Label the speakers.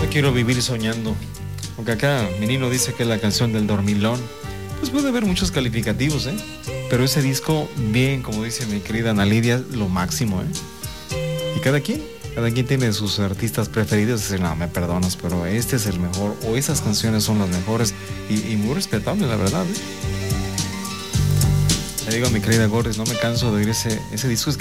Speaker 1: No quiero vivir soñando. Aunque acá Menino dice que es la canción del dormilón, pues puede haber muchos calificativos, ¿eh? Pero ese disco, bien, como dice mi querida Ana Lidia, lo máximo, ¿eh? Y cada quien tiene sus artistas preferidos. Dice, no, me perdonas, pero este es el mejor, o esas canciones son las mejores, y muy respetable, la verdad, ¿eh? Le digo a mi querida Gordes, no me canso de oír ese disco. Es